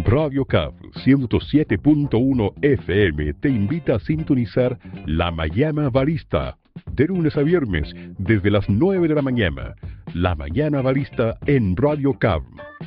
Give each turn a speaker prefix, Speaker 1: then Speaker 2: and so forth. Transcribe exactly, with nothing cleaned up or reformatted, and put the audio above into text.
Speaker 1: Radio C A V ciento siete punto uno F M te invita a sintonizar La Mañana Barista, de lunes a viernes, desde las nueve de la mañana. La Mañana Barista en Radio C A V.